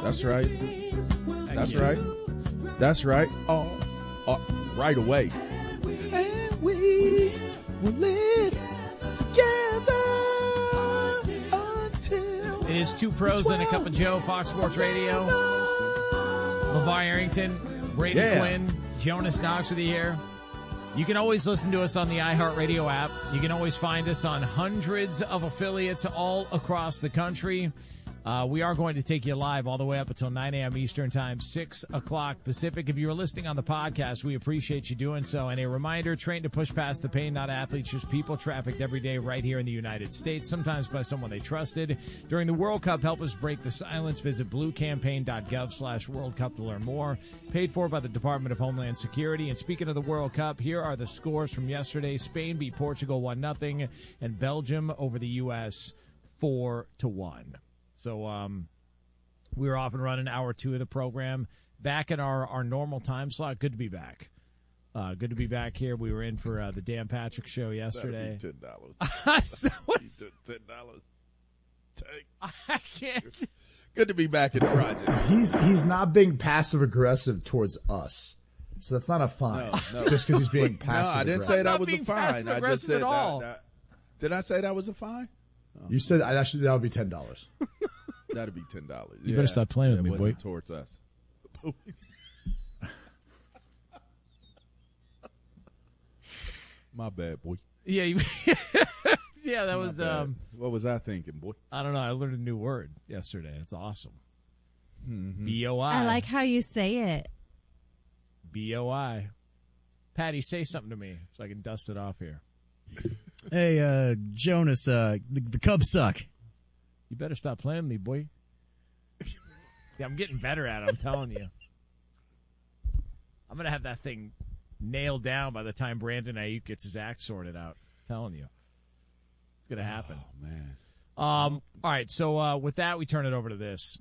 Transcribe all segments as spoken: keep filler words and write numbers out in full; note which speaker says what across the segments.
Speaker 1: That's right.
Speaker 2: Thank
Speaker 1: That's
Speaker 2: you.
Speaker 1: right. That's right. Oh, oh, right away. And we will live together until
Speaker 2: It is Two Pros and a Cup of Joe, Fox Sports Radio. LeVar Arrington, Brady
Speaker 1: Yeah.
Speaker 2: Quinn, Jonas Knox with you here. You can always listen to us on the iHeartRadio app. You can always find us on hundreds of affiliates all across the country. Uh, we are going to take you live all the way up until nine a.m. Eastern Time, six o'clock Pacific. If you are listening on the podcast, we appreciate you doing so. And a reminder, train to push past the pain, not athletes, just people trafficked every day right here in the United States, sometimes by someone they trusted. During the World Cup, help us break the silence. Visit bluecampaign.gov slash World Cup to learn more. Paid for by the Department of Homeland Security. And speaking of the World Cup, here are the scores from yesterday. Spain beat Portugal one nothing, and Belgium over the U S four to one. So um, we were off and running hour two of the program. Back in our, our normal time slot. Good to be back. Uh, good to be back here. We were in for uh, the Dan Patrick Show yesterday.
Speaker 1: ten dollars.
Speaker 2: So what's-
Speaker 1: ten dollars. Take.
Speaker 2: I can't.
Speaker 1: Good to be back in the project.
Speaker 3: He's he's not being passive aggressive towards us, so that's not a fine.
Speaker 1: No, no.
Speaker 3: Just because he's being
Speaker 1: No,
Speaker 3: passive.
Speaker 1: I didn't
Speaker 3: aggressive.
Speaker 1: say that
Speaker 2: Not
Speaker 1: was a
Speaker 2: being
Speaker 1: fine. I just
Speaker 2: passive-aggressive
Speaker 1: said
Speaker 2: at all.
Speaker 1: that, that. Did I say that was a fine?
Speaker 3: You said I actually that would be ten dollars.
Speaker 1: That'd be ten dollars.
Speaker 2: You better stop playing with me,
Speaker 1: it wasn't
Speaker 2: boy.
Speaker 1: Towards us. My bad, boy.
Speaker 2: Yeah, you, yeah, that
Speaker 1: My
Speaker 2: was,
Speaker 1: bad.
Speaker 2: um,
Speaker 1: What was I thinking, boy?
Speaker 2: I don't know. I learned a new word yesterday. It's awesome.
Speaker 1: Mm-hmm.
Speaker 2: B O I.
Speaker 4: I like how you say it.
Speaker 2: B O I. Patty, say something to me so I can dust it off here.
Speaker 5: Hey, uh, Jonas, uh, the, the Cubs suck.
Speaker 2: You better stop playing with me, boy. Yeah, I'm getting better at it, I'm telling you. I'm going to have that thing nailed down by the time Brandon Ayuk gets his act sorted out. I'm telling you. It's going to happen.
Speaker 1: Oh, man.
Speaker 2: Um, all right, so uh, with that, we turn it over to this.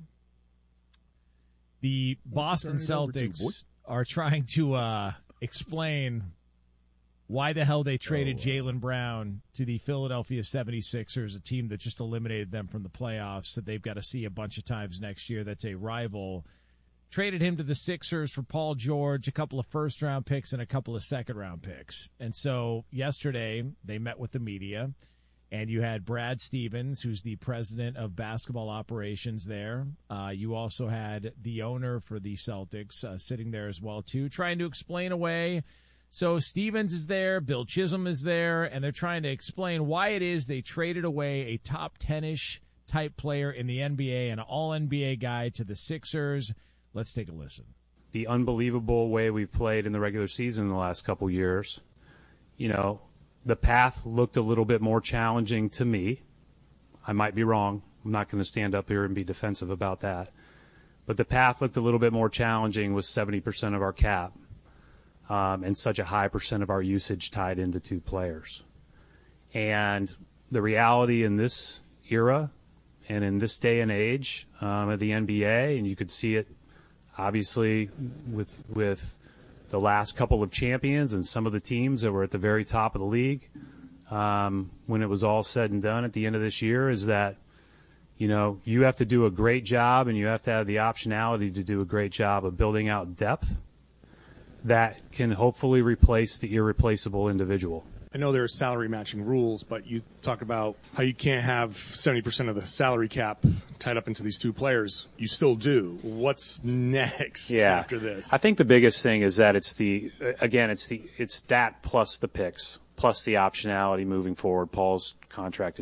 Speaker 2: The Boston
Speaker 1: turn it over to, boy?
Speaker 2: Celtics are trying to uh, explain why the hell they traded
Speaker 1: Oh, uh,
Speaker 2: Jaylen Brown to the Philadelphia seventy-sixers, a team that just eliminated them from the playoffs that they've got to see a bunch of times next year. That's a rival. Traded him to the Sixers for Paul George, a couple of first-round picks, and a couple of second-round picks. And so yesterday they met with the media, and you had Brad Stevens, who's the president of basketball operations there. Uh, you also had the owner for the Celtics uh, sitting there as well, too, trying to explain away. So Stevens is there, Bill Chisholm is there, and they're trying to explain why it is they traded away a top ten-ish type player in the N B A, an all-N B A guy, to the Sixers. Let's take a listen.
Speaker 6: The unbelievable way we've played in the regular season in the last couple years, you know, the path looked a little bit more challenging to me. I might be wrong. I'm not going to stand up here and be defensive about that. But the path looked a little bit more challenging with seventy percent of our cap um, and such a high percent of our usage tied into two players. And the reality in this era and in this day and age um, of the N B A, and you could see it obviously with with the last couple of champions and some of the teams that were at the very top of the league, um, when it was all said and done at the end of this year, is that, you know, you have to do a great job and you have to have the optionality to do a great job of building out depth that can hopefully replace the irreplaceable individual.
Speaker 7: I know there are salary matching rules, but you talk about how you can't have seventy percent of the salary cap tied up into these two players. You still do. What's next
Speaker 6: yeah.
Speaker 7: after this?
Speaker 6: I think the biggest thing is that it's the, again, it's the, it's that plus the picks, plus the optionality moving forward. Paul's contract